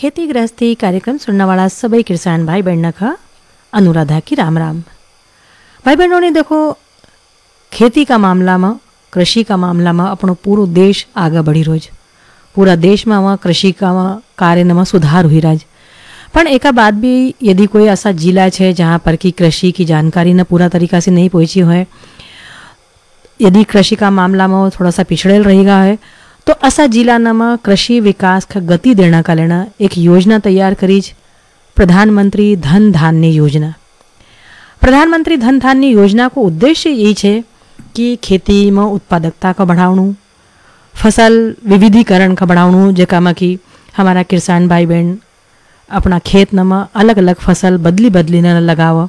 खेती गृहस्थी कार्यक्रम सुनने वाला सभी किसान भाई बहन का अनुराधा की राम राम। भाई बहनों ने देखो, खेती का मामला में, कृषि का मामला में अपनो पूरो देश आगे बढ़ी रोज। पूरा देश में वहाँ कृषि का कार्य में सुधार हुई राज। पण एक बात भी, यदि कोई ऐसा जिला है जहाँ पर की कृषि की जानकारी न पूरा तरीका से नहीं पहुंची है, यदि कृषि का मामला में थोड़ा सा पिछड़ेल रहेगा है, तो ऐसा जिला में कृषि विकास का गति देना का लेना एक योजना तैयार करीज, प्रधानमंत्री धन धान्य योजना। प्रधानमंत्री धन धान्य योजना को उद्देश्य यही है कि खेती में उत्पादकता का बढ़ावणु, फसल विविधीकरण का बढ़ावणु, जेका में कि हमारा किसान भाई बहन अपना खेत में अलग अलग फसल बदली न लगाव,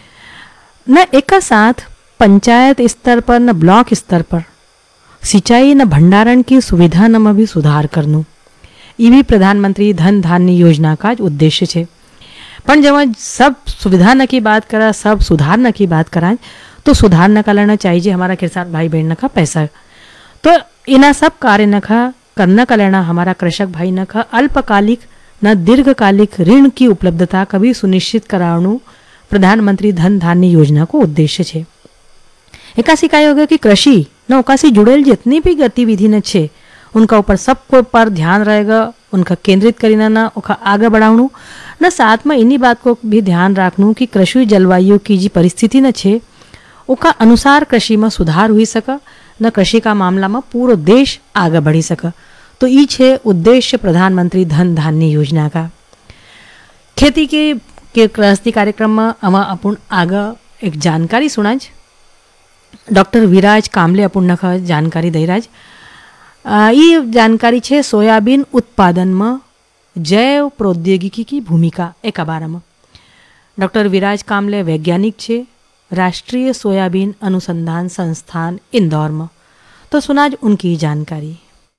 न एक साथ पंचायत स्तर पर न ब्लॉक स्तर पर सिंचाई न भंडारण की सुविधा न में भी सुधार करनु। ये भी प्रधानमंत्री धन धान्य योजना का उद्देश्य है। पण जब सब सुविधा न की बात करा, सब सुधार न की बात करा, तो सुधार न का लेना चाहिए हमारा किसान भाई बहन का पैसा। तो इना सब कार्य न का करना का लेना हमारा कृषक भाई न का अल्पकालिक न दीर्घकालिक ऋण की उपलब्धता कभी सुनिश्चित करावनु प्रधानमंत्री धन धान्य योजना को उद्देश्य है। एकासी काय होगा कि कृषि न ओकासी जुड़ेल जितनी भी गतिविधि न छे, उनका ऊपर सबको पर ध्यान रहेगा, उनका केंद्रित करीना ना ओका आगे बढ़ावणु न साथ में इन्हीं बात को भी ध्यान रखनु कि कृषि जलवायु की जी परिस्थिति न छे, ओका अनुसार कृषि में सुधार हुई सका, न कृषि का मामला में पूरा देश आगे बढ़ी सका। तो ई छे उद्देश्य प्रधानमंत्री धन धान्य योजना का। खेती के गृहस्थी कार्यक्रम में अमा अपन आगे एक जानकारी सुनाज। डॉक्टर विराज कामले अपन जानकारी दे राज। ये जानकारी छे सोयाबीन उत्पादन में जैव प्रौद्योगिकी की भूमिका एक बारे में। डॉक्टर विराज कामले वैज्ञानिक छे, राष्ट्रीय सोयाबीन अनुसंधान संस्थान इंदौर में। तो सुनाज उनकी जानकारी।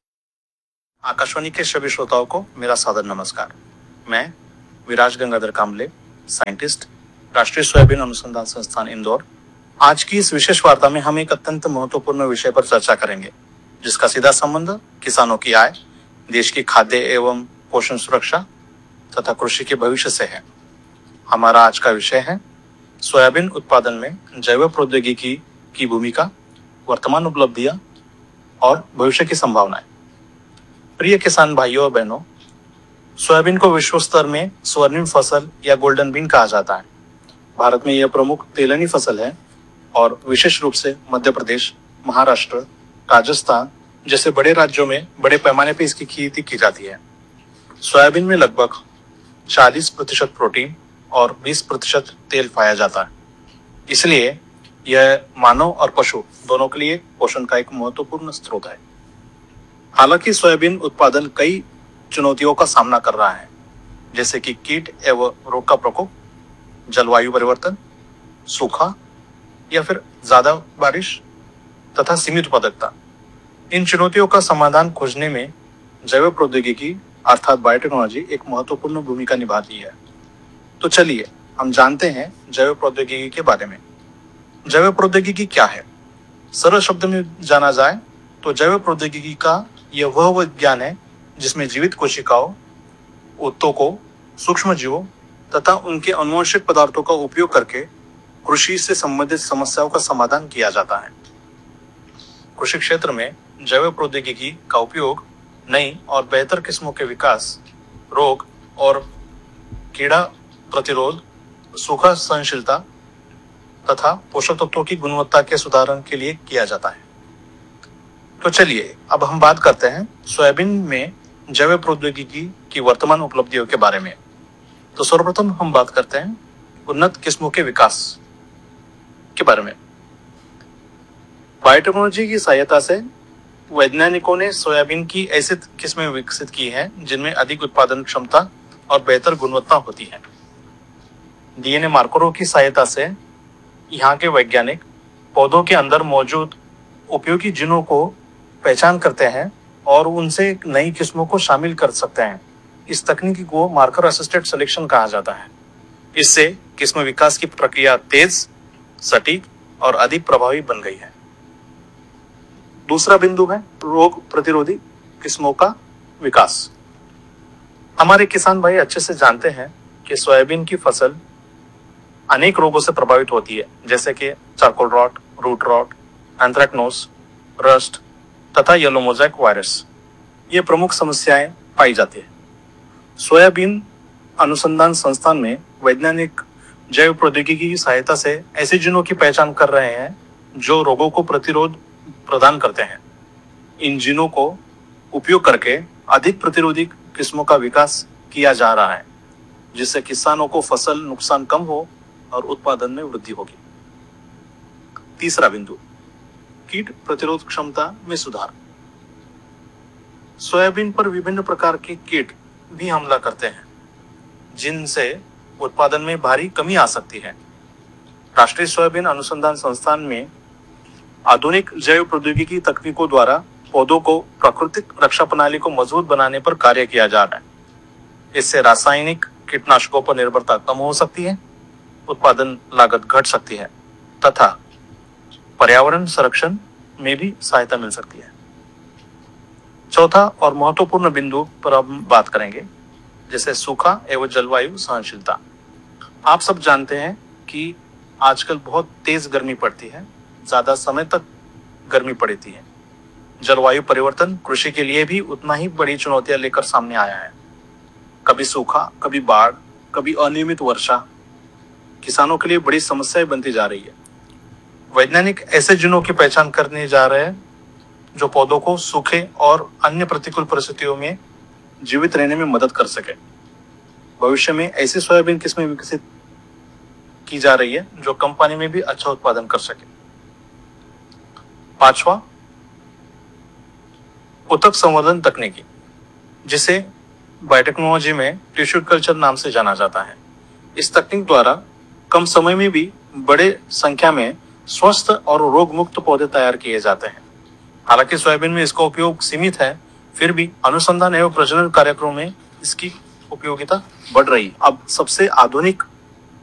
आकाशवाणी के सभी श्रोताओं को मेरा सादर नमस्कार। मैं विराज गंगाधर कामले, साइंटिस्ट, राष्ट्रीय सोयाबीन अनुसंधान संस्थान इंदौर। आज की इस विशेष वार्ता में हम एक अत्यंत महत्वपूर्ण विषय पर चर्चा करेंगे, जिसका सीधा संबंध किसानों की आय, देश की खाद्य एवं पोषण सुरक्षा तथा कृषि के भविष्य से है। हमारा आज का विषय है सोयाबीन उत्पादन में जैव प्रौद्योगिकी की भूमिका, वर्तमान उपलब्धियां और भविष्य की संभावनाएं। प्रिय किसान भाइयों और बहनों, सोयाबीन को विश्व स्तर में स्वर्णिम फसल या गोल्डन बीन कहा जाता है। भारत में यह प्रमुख तेलनी फसल है और विशेष रूप से मध्य प्रदेश, महाराष्ट्र, राजस्थान जैसे बड़े राज्यों में बड़े पैमाने पर इसकी खेती की जाती है। सोयाबीन में लगभग 40% प्रोटीन और 20% तेल पाया जाता है। इसलिए यह मानव और पशु दोनों के लिए पोषण का एक महत्वपूर्ण स्रोत है। हालांकि सोयाबीन उत्पादन कई चुनौतियों का सामना कर रहा है, जैसे कि कीट एवं रोग का प्रकोप, जलवायु परिवर्तन, सूखा या फिर ज्यादा बारिश तथा सीमित उत्पादकता। इन चुनौतियों का समाधान खोजने में जैव प्रौद्योगिकी अर्थात बायोटेक्नोलॉजी एक महत्वपूर्ण भूमिका निभाती है। तो चलिए हम जानते हैं जैव प्रौद्योगिकी के बारे में। जैव प्रौद्योगिकी क्या है? सरल शब्द में जाना जाए तो जैव प्रौद्योगिकी का यह वह विज्ञान है जिसमें जीवित कोशिकाओं, उत्तकों, सूक्ष्म जीवों तथा उनके अनुवांशिक पदार्थों का उपयोग करके कृषि से संबंधित समस्याओं का समाधान किया जाता है। कृषि क्षेत्र में जैव प्रौद्योगिकी का उपयोग नई और बेहतर किस्मों के विकास, रोग और कीड़ा प्रतिरोध, सूखा सहनशीलता तथा पोषक तत्वों की गुणवत्ता के सुधारण के लिए किया जाता है। तो चलिए अब हम बात करते हैं सोयाबीन में जैव प्रौद्योगिकी की वर्तमान उपलब्धियों के बारे में। तो सर्वप्रथम हम बात करते हैं उन्नत किस्मों के विकास के बारे में। बायोटेक्नोलॉजी की सहायता से वैज्ञानिकों ने सोयाबीन की ऐसी किस्में विकसित की हैं जिनमें अधिक उत्पादन क्षमता और बेहतर गुणवत्ता होती है। डीएनए मार्करों की सहायता से यहाँ के वैज्ञानिक पौधों के अंदर मौजूद उपयोगी जीनों को पहचान करते हैं और उनसे नई किस्मों को शामिल कर सकते हैं। इस तकनीकी को मार्कर असिस्टेड सिलेक्शन कहा जाता है। इससे किस्म विकास की प्रक्रिया तेज, सटीक और अधिक प्रभावी बन गई है। दूसरा बिंदु है रोग प्रतिरोधी किस्मों का विकास। हमारे किसान भाई अच्छे से जानते हैं कि सोयाबीन की फसल अनेक रोगों से प्रभावित होती है, जैसे कि charcoal rot, root rot, anthracnose, rust तथा येलो मोज़ेक वायरस। ये प्रमुख समस्याएं पाई जाती है। सोयाबीन अनुसंधान संस्थान में वैज्ञानिक जैव प्रौद्योगिकी की सहायता से ऐसे जीनों की पहचान कर रहे हैं जो रोगों को प्रतिरोध प्रदान करते हैं। इन जीनों को उपयोग करके अधिक प्रतिरोधी किस्मों का विकास किया जा रहा है, जिससे किसानों को फसल नुकसान कम हो और उत्पादन में वृद्धि होगी। तीसरा बिंदु, कीट प्रतिरोध क्षमता में सुधार। सोयाबीन पर विभिन्न प्रकार के कीट भी हमला करते हैं, जिनसे उत्पादन में भारी कमी आ सकती है। राष्ट्रीय सोयाबीन अनुसंधान संस्थान में आधुनिक जैव प्रौद्योगिकी तकनीकों द्वारा पौधों को प्राकृतिक रक्षा प्रणाली को मजबूत बनाने पर कार्य किया जा रहा है। इससे रासायनिक कीटनाशकों पर निर्भरता कम हो सकती है, उत्पादन लागत घट सकती है तथा पर्यावरण संरक्षण में भी सहायता मिल सकती है। चौथा और महत्वपूर्ण बिंदु पर अब हम बात करेंगे, जैसे सूखा एवं जलवायु सहनशीलता। आप सब जानते हैं कि आजकल बहुत तेज गर्मी पड़ती है, ज्यादा समय तक गर्मी पड़ती है। जलवायु परिवर्तन कृषि के लिए भी उतना ही बड़ी चुनौतियां लेकर सामने आया है। कभी सूखा, कभी बाढ़, कभी अनियमित वर्षा किसानों के लिए बड़ी समस्या बनती जा रही है। वैज्ञानिक ऐसे जीनों की पहचान करने जा रहे हैं जो पौधों को सूखे और अन्य प्रतिकूल परिस्थितियों में जीवित रहने में मदद कर सके। भविष्य में ऐसी सोयाबीन किस्में विकसित की जा रही है जो कम पानी में भी अच्छा उत्पादन कर सके। पांचवा, उत्तक संवर्धन तकनीकी, जिसे बायोटेक्नोलॉजी में टिश्यू कल्चर नाम से जाना जाता है। इस तकनीक द्वारा कम समय में भी बड़े संख्या में स्वस्थ और रोग मुक्त पौधे तैयार किए जाते हैं। हालांकि सोयाबीन में इसका उपयोग सीमित है, फिर भी अनुसंधान एवं प्रजनन कार्यक्रमों में इसकी उपयोगिता बढ़ रही है। अब सबसे आधुनिक